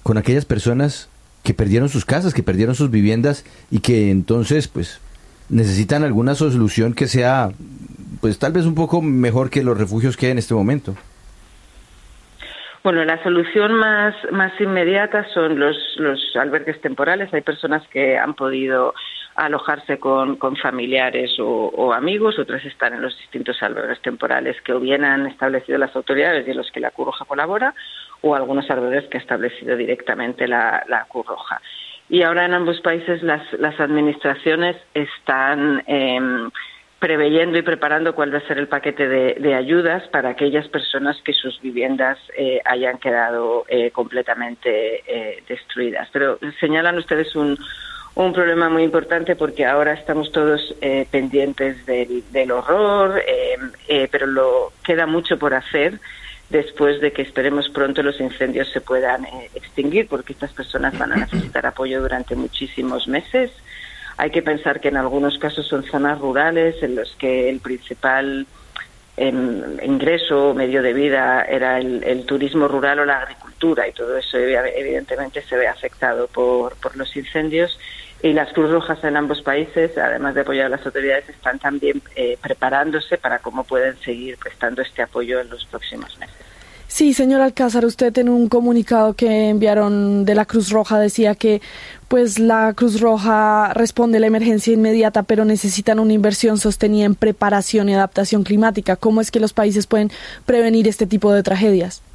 con aquellas personas que perdieron sus casas, que perdieron sus viviendas y que entonces pues necesitan alguna solución que sea pues tal vez un poco mejor que los refugios que hay en este momento? Bueno, la solución más inmediata son los albergues temporales. Hay personas que han podido alojarse con familiares o amigos, otras están en los distintos albergues temporales que o bien han establecido las autoridades y en los que la Cruz Roja colabora, o algunos albergues que ha establecido directamente la Cruz Roja. Y ahora en ambos países las administraciones están preveyendo y preparando cuál va a ser el paquete de ayudas para aquellas personas que sus viviendas hayan quedado completamente destruidas. Pero señalan ustedes un problema muy importante, porque ahora estamos todos pendientes del horror, pero queda mucho por hacer después de que esperemos pronto los incendios se puedan extinguir, porque estas personas van a necesitar apoyo durante muchísimos meses. Hay que pensar que en algunos casos son zonas rurales en los que el principal ingreso o medio de vida era el turismo rural o la agricultura, y todo eso evidentemente se ve afectado por los incendios. Y las Cruz Rojas en ambos países, además de apoyar a las autoridades, están también preparándose para cómo pueden seguir prestando este apoyo en los próximos meses. Sí, señor Alcázar, usted en un comunicado que enviaron de la Cruz Roja decía que pues la Cruz Roja responde a la emergencia inmediata, pero necesitan una inversión sostenida en preparación y adaptación climática. ¿Cómo es que los países pueden prevenir este tipo de tragedias?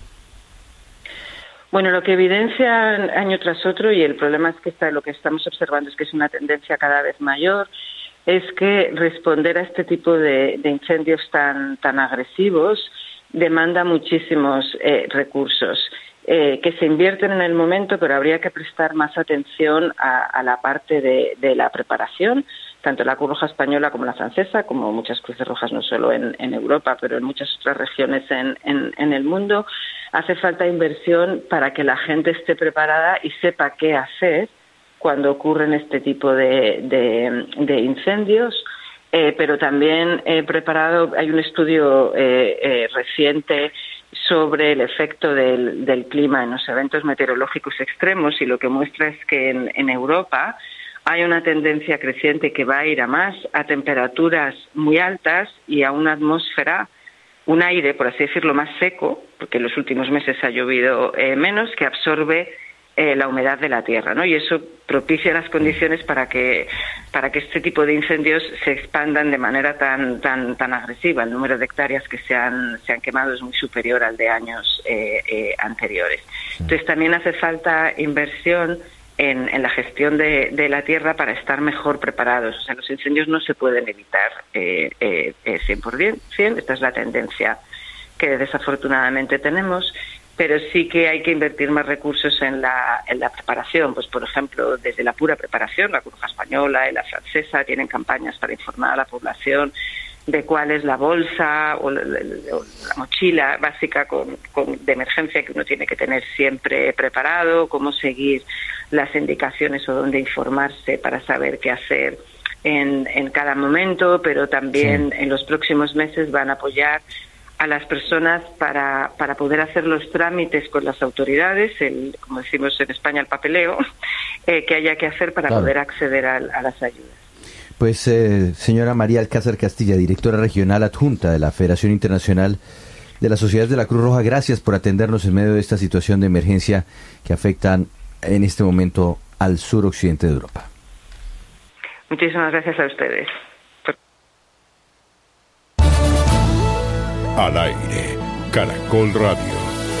Bueno, lo que evidencia año tras otro, y el problema es que lo que estamos observando es que es una tendencia cada vez mayor, es que responder a este tipo de incendios tan agresivos demanda muchísimos recursos que se invierten en el momento, pero habría que prestar más atención a la parte de la preparación, tanto la Cruz Roja española como la francesa, como muchas Cruces Rojas no solo en Europa, pero en muchas otras regiones en el mundo. Hace falta inversión para que la gente esté preparada y sepa qué hacer cuando ocurren este tipo de incendios. Pero también preparado, hay un estudio reciente sobre el efecto del clima en los eventos meteorológicos extremos, y lo que muestra es que en Europa hay una tendencia creciente que va a ir a más, a temperaturas muy altas y a una atmósfera, un aire, por así decirlo, más seco, porque en los últimos meses ha llovido menos, que absorbe la humedad de la tierra, ¿no? Y eso propicia las condiciones para que este tipo de incendios se expandan de manera tan agresiva. El número de hectáreas que se han quemado es muy superior al de años anteriores. Entonces también hace falta inversión en la gestión de la tierra para estar mejor preparados. O sea, los incendios no se pueden evitar 100%. Esta es la tendencia que desafortunadamente tenemos, pero sí que hay que invertir más recursos en la preparación. Pues, por ejemplo, desde la pura preparación, la Cruz Roja española y la francesa tienen campañas para informar a la población de cuál es la bolsa o la mochila básica de emergencia que uno tiene que tener siempre preparado, cómo seguir las indicaciones o dónde informarse para saber qué hacer en cada momento, pero también en los próximos meses van a apoyar a las personas para poder hacer los trámites con las autoridades, como decimos en España, el papeleo, que haya que hacer para poder acceder a las ayudas. Pues, señora María Alcázar Castilla, directora regional adjunta de la Federación Internacional de las Sociedades de la Cruz Roja, gracias por atendernos en medio de esta situación de emergencia que afectan en este momento al suroccidente de Europa. Muchísimas gracias a ustedes. Al aire, Caracol Radio.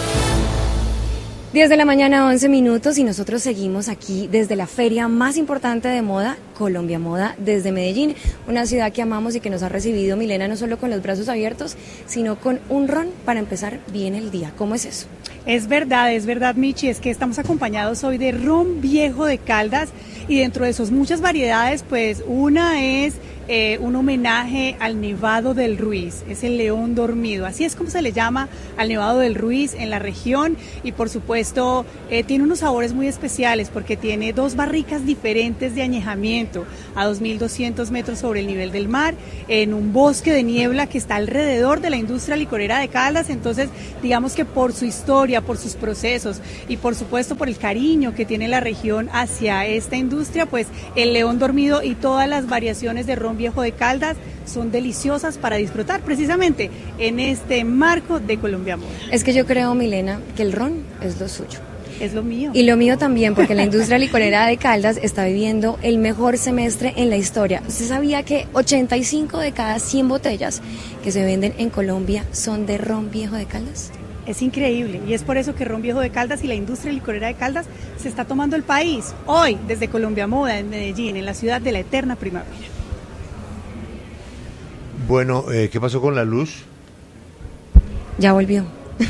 10 de la mañana, 11 minutos, y nosotros seguimos aquí desde la feria más importante de moda, Colombia Moda, desde Medellín, una ciudad que amamos y que nos ha recibido, Milena, no solo con los brazos abiertos, sino con un ron para empezar bien el día. ¿Cómo es eso? Es verdad, Michi, es que estamos acompañados hoy de ron viejo de Caldas, y dentro de sus muchas variedades, pues una es un homenaje al Nevado del Ruiz, es el león dormido, así es como se le llama al Nevado del Ruiz en la región, y por supuesto tiene unos sabores muy especiales porque tiene 2 barricas diferentes de añejamiento a 2.200 metros sobre el nivel del mar, en un bosque de niebla que está alrededor de la industria licorera de Caldas. Entonces digamos que por su historia, por sus procesos y por supuesto por el cariño que tiene la región hacia esta industria, pues el león dormido y todas las variaciones de ron viejo de Caldas son deliciosas para disfrutar precisamente en este marco de Colombia Moda. Es que yo creo, Milena, que el ron es lo suyo. Es lo mío. Y lo mío también, porque la industria licorera de Caldas está viviendo el mejor semestre en la historia. ¿Usted sabía que 85 de cada 100 botellas que se venden en Colombia son de ron viejo de Caldas? Es increíble, y es por eso que Ron Viejo de Caldas y la industria licorera de Caldas se está tomando el país hoy desde Colombia Moda en Medellín, en la ciudad de la eterna primavera. Bueno, ¿qué pasó con la luz? Ya volvió.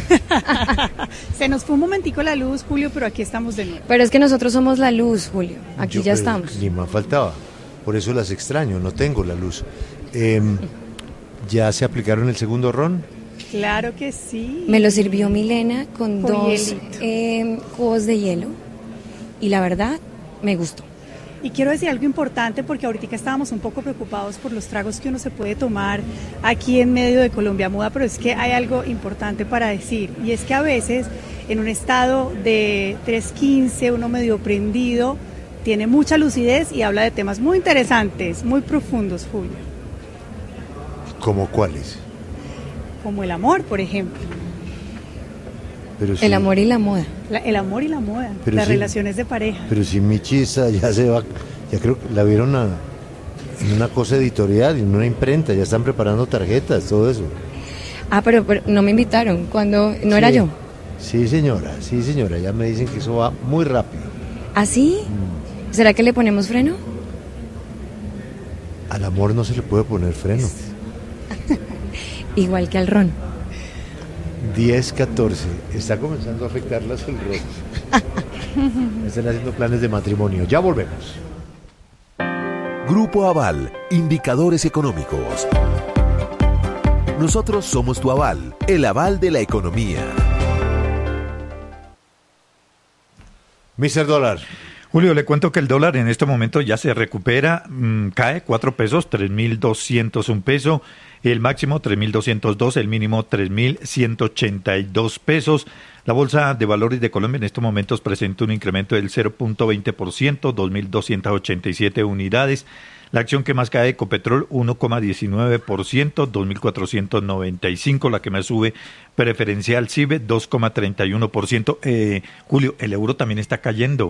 Se nos fue un momentico la luz, Julio, pero aquí estamos de nuevo. Pero es que nosotros somos la luz, Julio. Aquí ya estamos. Ni más faltaba. Por eso las extraño, no tengo la luz. ¿Ya se aplicaron el segundo ron? Claro que sí. Me lo sirvió Milena con 2 cubos de hielo y la verdad me gustó. Y quiero decir algo importante porque ahorita estábamos un poco preocupados por los tragos que uno se puede tomar aquí en medio de Colombia Moda, pero es que hay algo importante para decir, y es que a veces en un estado de 3:15 uno medio prendido tiene mucha lucidez y habla de temas muy interesantes, muy profundos, Julio. ¿Cómo cuáles? Como el amor, por ejemplo. Pero si, el amor y la moda. El amor y la moda, pero las si, relaciones de pareja. Pero si Michi ya se va, ya creo que la vieron en una cosa editorial, en una imprenta, ya están preparando tarjetas, todo eso. Ah, pero no me invitaron, cuando no sí, era yo. Sí, señora, ya me dicen que eso va muy rápido. ¿Ah, sí? ¿Será que le ponemos freno? Al amor no se le puede poner freno. Igual que al ron. 10-14, está comenzando a afectarlas el ron. Están haciendo planes de matrimonio. Ya volvemos. Grupo Aval, indicadores económicos. Nosotros somos tu aval, el aval de la economía. Mr. Dólar. Julio, le cuento que el dólar en este momento ya se recupera, cae 4 pesos, 3.201 pesos, el máximo 3.202, el mínimo 3.182 pesos. La Bolsa de Valores de Colombia en estos momentos presenta un incremento del 0.20%, 2.287 unidades. La acción que más cae, Ecopetrol, 1,19%, 2.495. La que más sube, Preferencial CIBE, 2,31%. Julio, el euro también está cayendo.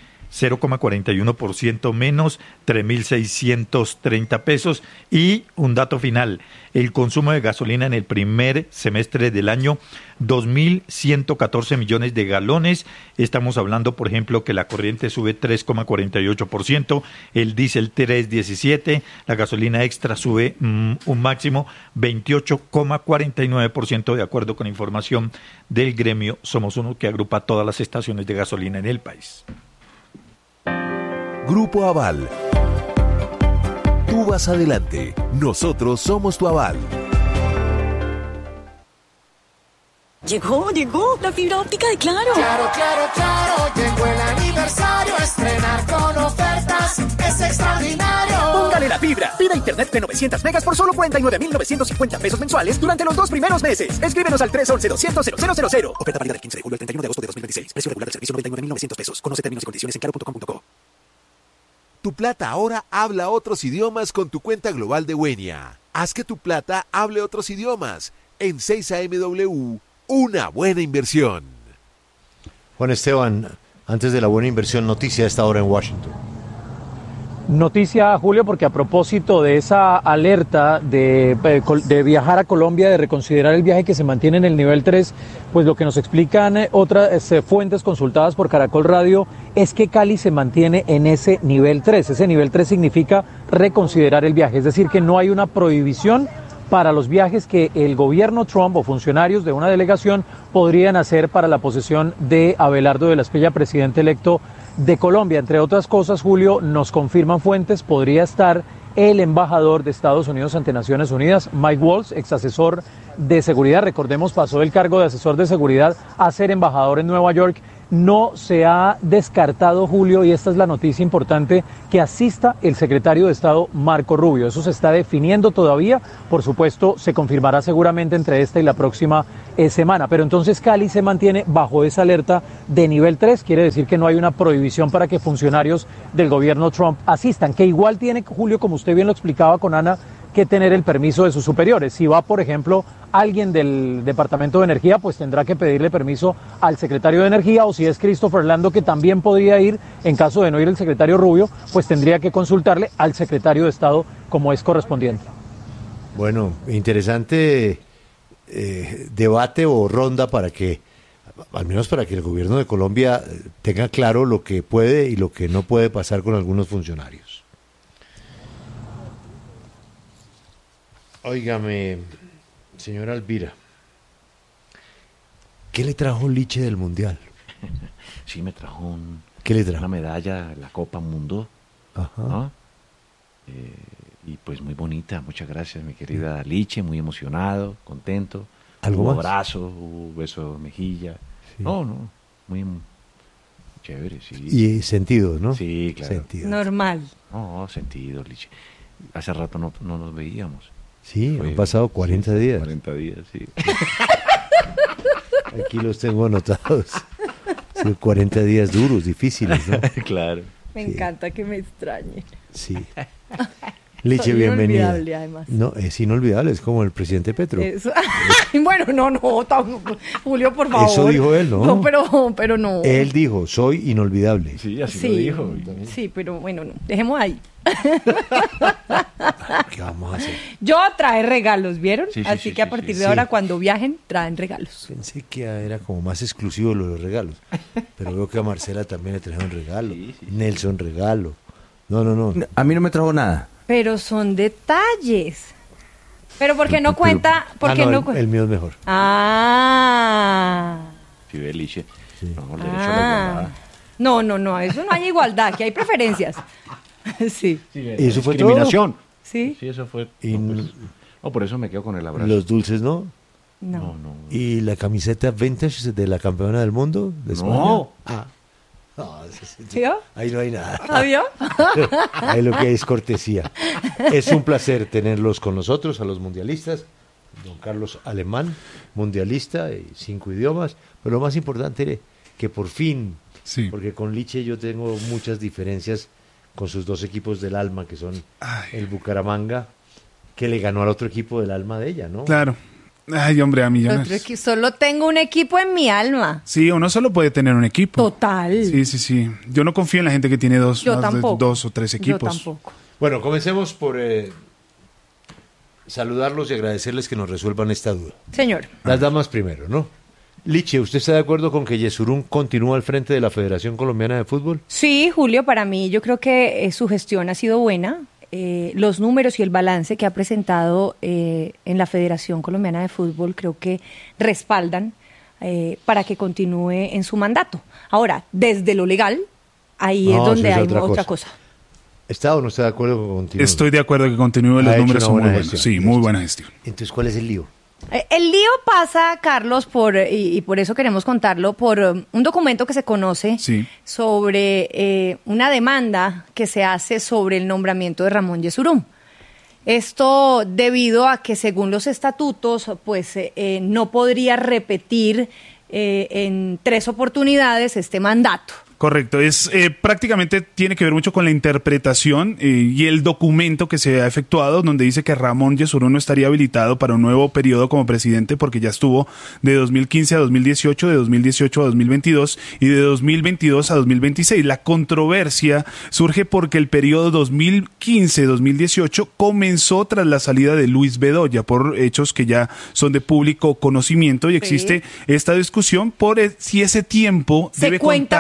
0,41% menos, 3.630 pesos. Y un dato final, el consumo de gasolina en el primer semestre del año, 2.114 millones de galones. Estamos hablando, por ejemplo, que la corriente sube 3,48%, el diésel 3,17%, la gasolina extra sube un máximo 28,49%, de acuerdo con información del gremio Somos Uno, que agrupa todas las estaciones de gasolina en el país. Grupo Aval. Tú vas adelante. Nosotros somos tu aval. Llegó la fibra óptica de Claro. Claro, llegó el aniversario, estrenar con ofertas es extraordinario. Póngale la fibra, pida internet de 900 megas por solo 49.950 pesos mensuales durante los 2 primeros meses. Escríbenos al 311-200-0000. Oferta válida del 15 de julio al 31 de agosto de 2026. Precio regular del servicio 99.900 pesos. Conoce términos y condiciones en claro.com.co. Tu Plata ahora habla otros idiomas con tu cuenta global de Wenia. Haz que tu Plata hable otros idiomas. En 6AMW, una buena inversión. Juan Esteban, antes de la buena inversión, noticia a esta hora en Washington. Noticia, Julio, porque a propósito de esa alerta de viajar a Colombia, de reconsiderar el viaje que se mantiene en el nivel 3, pues lo que nos explican otras fuentes consultadas por Caracol Radio es que Cali se mantiene en ese nivel 3. Ese nivel 3 significa reconsiderar el viaje, es decir, que no hay una prohibición para los viajes que el gobierno Trump o funcionarios de una delegación podrían hacer para la posesión de Abelardo de la Espriella, presidente electo de Colombia. Entre otras cosas, Julio, nos confirman fuentes, podría estar el embajador de Estados Unidos ante Naciones Unidas, Mike Waltz, ex asesor de seguridad. Recordemos, pasó del cargo de asesor de seguridad a ser embajador en Nueva York. No se ha descartado, Julio, y esta es la noticia importante, que asista el secretario de Estado Marco Rubio. Eso se está definiendo todavía. Por supuesto, se confirmará seguramente entre esta y la próxima semana. Pero entonces Cali se mantiene bajo esa alerta de nivel 3. Quiere decir que no hay una prohibición para que funcionarios del gobierno Trump asistan, que igual tiene, Julio, como usted bien lo explicaba con Ana, que tener el permiso de sus superiores. Si va, por ejemplo, alguien del Departamento de Energía, pues tendrá que pedirle permiso al secretario de Energía, o si es Christopher Lando, que también podría ir, en caso de no ir el secretario Rubio, pues tendría que consultarle al secretario de Estado como es correspondiente. Bueno, interesante debate o ronda para que, al menos para que el gobierno de Colombia tenga claro lo que puede y lo que no puede pasar con algunos funcionarios. Óigame, señora Elvira, ¿qué le trajo Liche del Mundial? Sí, me trajo ¿Qué le trajo? una medalla, la Copa Mundo. Ajá. ¿No? Y pues muy bonita, muchas gracias, mi querida Liche, muy emocionado, contento. ¿Algo Hubo más? abrazo, hubo beso de mejilla. Sí. No, muy chévere, sí. Y sentido, ¿no? Sí, claro. Sentido. Normal. No, sentido, Liche. Hace rato no nos veíamos. Sí, han pasado 40 días. 40 días, sí. Aquí los tengo anotados. Sí, 40 días duros, difíciles, ¿no? Claro. Me encanta que me extrañen. Sí. Liche, Soy bienvenida. inolvidable, además. No, es inolvidable, es como el presidente Petro. Eso. Bueno, no, Julio, por favor. Eso dijo él, ¿no? No, pero no. Él dijo, soy inolvidable. Sí, así Sí, lo dijo. sí, pero bueno, no. Dejemos ahí. ¿Qué vamos a hacer? Yo traje regalos, ¿vieron? Sí, sí, Así sí, que a sí, partir sí. de ahora, Sí. cuando viajen, traen regalos. Pensé que era como más exclusivo lo de los regalos. Pero veo que a Marcela también le trajeron regalo. Nelson regalo. No. A mí no me trajo nada. Pero son detalles. Pero ¿por qué no cuenta? ¿Por qué no el mío es mejor. Ah. Sí, ve, Liche. No, el derecho a la igualdad. No, eso no hay igualdad, que hay preferencias. Sí. ¿Y eso fue discriminación. Sí. Sí, eso fue. Y No, por eso me quedo con el abrazo. los dulces, ¿no? No. ¿Y la camiseta vintage de la campeona del mundo de España? No. No, ¿Vio? ahí no hay nada. ¿Vio? Ahí lo que hay es cortesía. Es un placer tenerlos con nosotros, a los mundialistas. Don Carlos Alemán, mundialista, 5 idiomas. Pero lo más importante, que por fin, porque con Liche yo tengo muchas diferencias con sus dos equipos del alma, que son el Bucaramanga, que le ganó al otro equipo del alma de ella, ¿no? Claro. Ay, hombre, a millones. Solo tengo un equipo en mi alma. Sí, uno solo puede tener un equipo. Total. Sí. Yo no confío en la gente que tiene dos o tres equipos. Yo tampoco. Bueno, comencemos por saludarlos y agradecerles que nos resuelvan esta duda. Señor. Las damas primero, ¿no? Liche, ¿usted está de acuerdo con que Yesurún continúa al frente de la Federación Colombiana de Fútbol? Sí, Julio, para mí yo creo que su gestión ha sido buena. Los números y el balance que ha presentado en la Federación Colombiana de Fútbol creo que respaldan para que continúe en su mandato. Ahora, desde lo legal, ahí es donde hay otra cosa. ¿Está o no está de acuerdo con que continúe? Estoy de acuerdo que continúe, los números son muy buenos. Sí, muy buena gestión. Entonces, ¿cuál es el lío? El lío pasa, Carlos, y por eso queremos contarlo, por un documento que se conoce sobre una demanda que se hace sobre el nombramiento de Ramón Yesurún. Esto debido a que según los estatutos, pues no podría repetir en 3 oportunidades este mandato. Correcto, es prácticamente tiene que ver mucho con la interpretación y el documento que se ha efectuado donde dice que Ramón Yesurún no estaría habilitado para un nuevo periodo como presidente porque ya estuvo de 2015 a 2018, de 2018 a 2022 y de 2022 a 2026. La controversia surge porque el periodo 2015-2018 comenzó tras la salida de Luis Bedoya por hechos que ya son de público conocimiento y existe esta discusión por si ese tiempo debe cuenta contarse como un periodo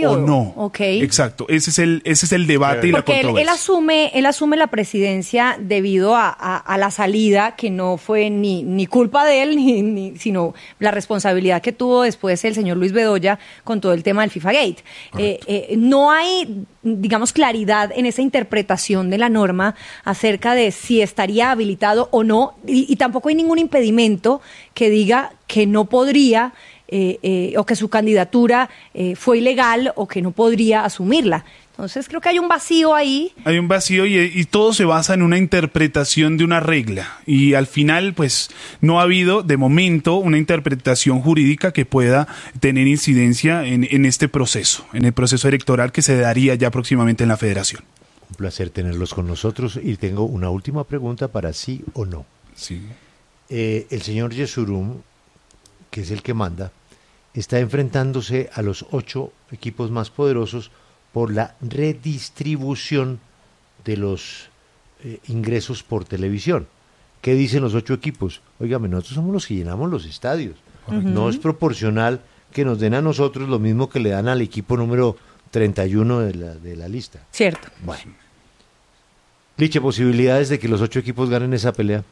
periodo. o no. Okay. Exacto, ese es el debate y la Porque controversia. él asume la presidencia debido a la salida, que no fue ni culpa de él, sino la responsabilidad que tuvo después el señor Luis Bedoya con todo el tema del FIFA Gate. No hay, digamos, claridad en esa interpretación de la norma acerca de si estaría habilitado o no, y tampoco hay ningún impedimento que diga que no podría o que su candidatura fue ilegal o que no podría asumirla. Entonces creo que hay un vacío ahí. Hay un vacío y todo se basa en una interpretación de una regla. Y al final, pues, no ha habido, de momento, una interpretación jurídica que pueda tener incidencia en este proceso, en el proceso electoral que se daría ya próximamente en la Federación. Un placer tenerlos con nosotros y tengo una última pregunta para sí o no. Sí. El señor Yesurum, que es el que manda, está enfrentándose a los 8 equipos más poderosos por la redistribución de los ingresos por televisión. ¿Qué dicen los 8 equipos? Óigame, nosotros somos los que llenamos los estadios. No es proporcional que nos den a nosotros lo mismo que le dan al equipo número 31 de la lista. Cierto. Bueno. Liche, posibilidades de que los 8 equipos ganen esa pelea.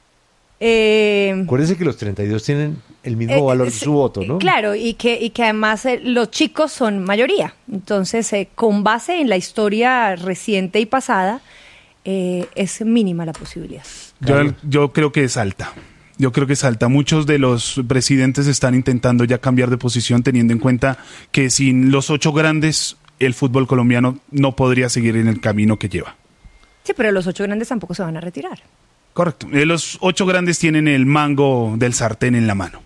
Acuérdense que los 32 tienen el mismo valor de su voto, ¿no? Claro, y que además los chicos son mayoría. Entonces, con base en la historia reciente y pasada, es mínima la posibilidad. Yo creo que es alta. Yo creo que es alta. Muchos de los presidentes están intentando ya cambiar de posición, teniendo en cuenta que sin los 8 grandes, el fútbol colombiano no podría seguir en el camino que lleva. Sí, pero los 8 grandes tampoco se van a retirar. Correcto. Los 8 grandes tienen el mango del sartén en la mano.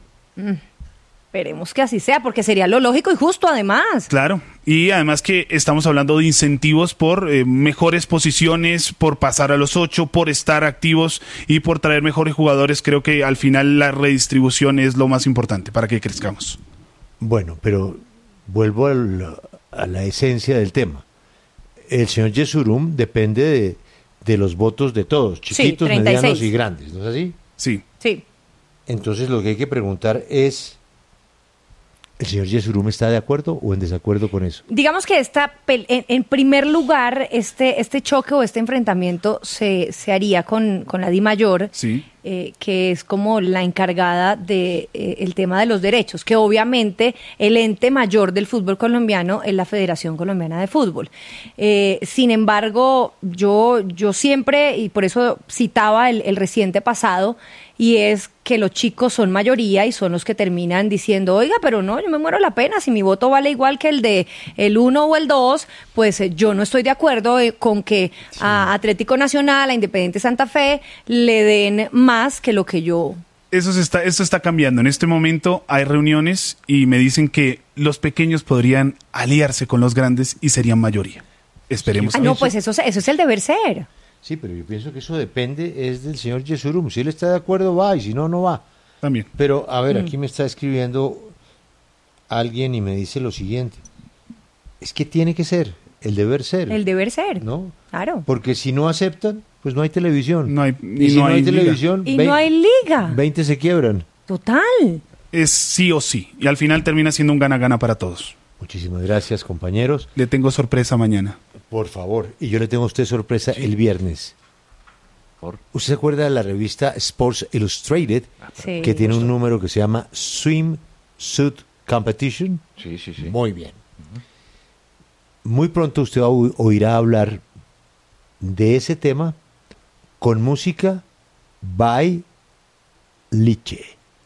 Esperemos que así sea, porque sería lo lógico y justo además. Claro, y además que estamos hablando de incentivos por mejores posiciones, por pasar a los 8, por estar activos y por traer mejores jugadores. Creo que al final la redistribución es lo más importante para que crezcamos. Bueno, pero vuelvo a la esencia del tema. El señor Yesurum depende de los votos de todos, chiquitos, sí, medianos y grandes, ¿no es así? Sí. Sí. Entonces lo que hay que preguntar es, ¿el señor Yesurum está de acuerdo o en desacuerdo con eso? Digamos que en primer lugar, este choque o este enfrentamiento se haría con la DIMAYOR, sí, que es como la encargada de el tema de los derechos, que obviamente el ente mayor del fútbol colombiano es la Federación Colombiana de Fútbol. Sin embargo, yo siempre, y por eso citaba el reciente pasado, y es que los chicos son mayoría y son los que terminan diciendo, oiga, pero no, yo me muero la pena, si mi voto vale igual que el de el 1 o el 2, pues yo no estoy de acuerdo con que a Atlético Nacional, a Independiente Santa Fe, le den más que lo que yo... Eso está cambiando. En este momento hay reuniones y me dicen que los pequeños podrían aliarse con los grandes y serían mayoría. Esperemos. No, pues eso es el deber ser. Sí, pero yo pienso que eso depende es del señor Yesurum. Si él está de acuerdo, va, y si no, no va. También. Pero, a ver, aquí me está escribiendo alguien y me dice lo siguiente. Es que tiene que ser, el deber ser. El deber ser, ¿no? Claro. Porque si no aceptan, pues no hay televisión. No hay, y si no hay televisión, y no hay liga. 20 se quiebran. Total. Es sí o sí. Y al final termina siendo un gana-gana para todos. Muchísimas gracias, compañeros. Le tengo sorpresa mañana. Por favor. Y yo le tengo a usted sorpresa el viernes. ¿Usted se acuerda de la revista Sports Illustrated? Sí. Que tiene un número que se llama Swimsuit Competition. Sí, sí, sí. Muy bien. Muy pronto usted oirá hablar de ese tema con música by Liche.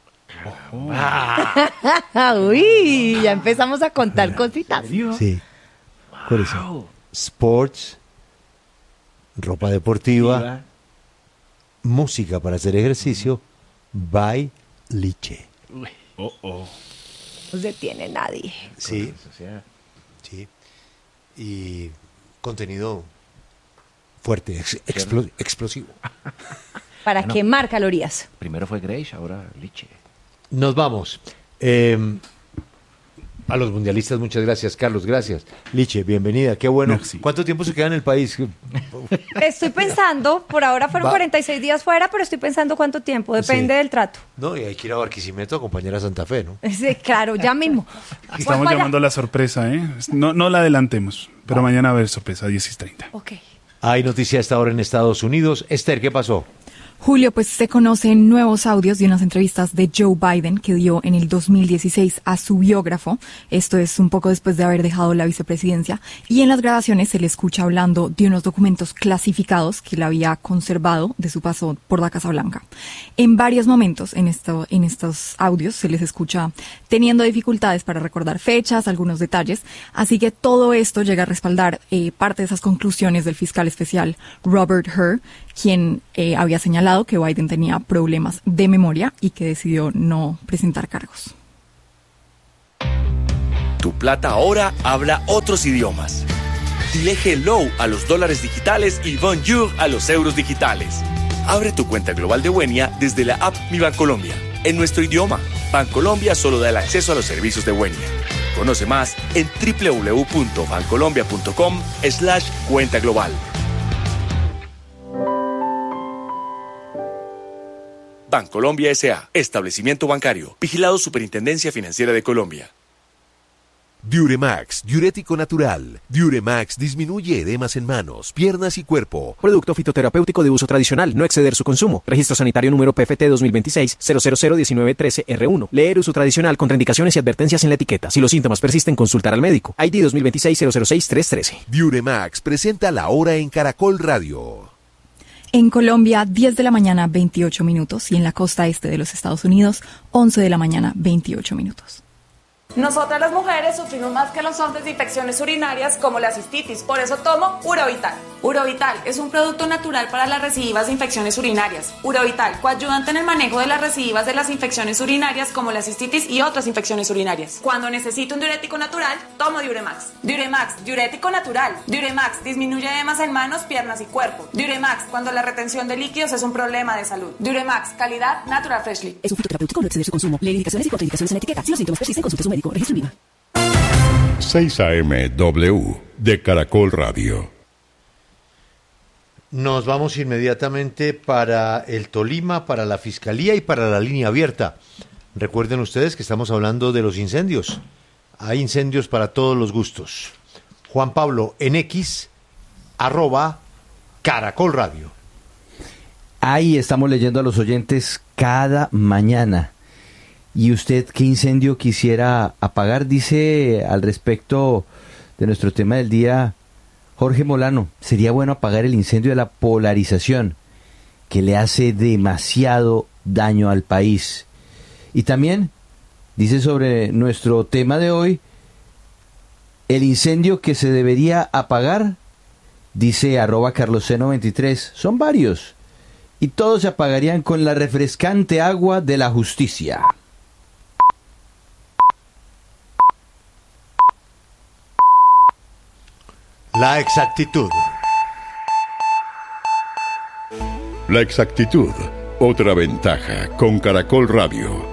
Uy, ya empezamos a contar cositas. Sí. ¿Cuál es? Sports, ropa deportiva, música para hacer ejercicio, by Liche. No se tiene nadie. Sí. Sí. Y contenido fuerte, explosivo. Para quemar calorías. Primero fue Grace, ahora Liche. Nos vamos. A los mundialistas, muchas gracias, Carlos, gracias. Liche, bienvenida, qué bueno. Merci. ¿Cuánto tiempo se queda en el país? Estoy pensando, por ahora fueron 46 días fuera, pero estoy pensando cuánto tiempo, depende del trato. No, y hay que ir a Barquisimeto a acompañar a Santa Fe, ¿no? Sí, claro, ya mismo. Estamos llamando a la sorpresa, ¿eh? No la adelantemos, pero mañana va a haber sorpresa, 10:30. Ok. Hay noticia hasta ahora en Estados Unidos. Esther, ¿qué pasó? Julio, pues se conocen nuevos audios de unas entrevistas de Joe Biden que dio en el 2016 a su biógrafo. Esto es un poco después de haber dejado la vicepresidencia. Y en las grabaciones se le escucha hablando de unos documentos clasificados que él había conservado de su paso por la Casa Blanca. En varios momentos en estos audios se les escucha teniendo dificultades para recordar fechas, algunos detalles. Así que todo esto llega a respaldar parte de esas conclusiones del fiscal especial Robert Hur, quien había señalado que Biden tenía problemas de memoria y que decidió no presentar cargos. Tu plata ahora habla otros idiomas. Dile hello a los dólares digitales y bonjour a los euros digitales. Abre tu cuenta global de Buenia desde la app Mi Bancolombia. En nuestro idioma, Bancolombia solo da el acceso a los servicios de Buenia. Conoce más en www.bancolombia.com/cuenta global. Bancolombia S.A. Establecimiento bancario. Vigilado Superintendencia Financiera de Colombia. Diuremax, diurético natural. Diuremax disminuye edemas en manos, piernas y cuerpo. Producto fitoterapéutico de uso tradicional, no exceder su consumo. Registro sanitario número PFT 2026-0001913R1. Leer uso tradicional, contraindicaciones y advertencias en la etiqueta. Si los síntomas persisten, consultar al médico. ID 2026-006-313. Diuremax presenta La Hora en Caracol Radio. En Colombia, 10 de la mañana, 28 minutos. Y en la costa este de los Estados Unidos, 11 de la mañana, 28 minutos. Nosotras las mujeres sufrimos más que los hombres de infecciones urinarias como la cistitis, por eso tomo Urovital. Urovital es un producto natural para las recidivas de infecciones urinarias. Urovital, coayudante en el manejo de las recidivas de las infecciones urinarias como la cistitis y otras infecciones urinarias. Cuando necesito un diurético natural, tomo Diuremax. Diuremax, diurético natural. Diuremax disminuye edemas en manos, piernas y cuerpo. Diuremax, cuando la retención de líquidos es un problema de salud. Diuremax, calidad Natural Freshly. Es un fitoterapéutico, no exceder su consumo. Lee indicaciones y contraindicaciones en la etiqueta. Si los síntomas persisten, consulte a su médico. Registro IVA. 6 AM/W de Caracol Radio. Nos vamos inmediatamente para el Tolima, para la Fiscalía y para la línea abierta. Recuerden ustedes que estamos hablando de los incendios. Hay incendios para todos los gustos. Juan Pablo, en X, @Caracol Radio. Ahí estamos leyendo a los oyentes cada mañana. ¿Y usted qué incendio quisiera apagar? Dice al respecto de nuestro tema del día Jorge Molano. Sería bueno apagar el incendio de la polarización, que le hace demasiado daño al país. Y también dice sobre nuestro tema de hoy, el incendio que se debería apagar, dice @carloseno23, son varios. Y todos se apagarían con la refrescante agua de la justicia. La exactitud. La exactitud, otra ventaja con Caracol Radio.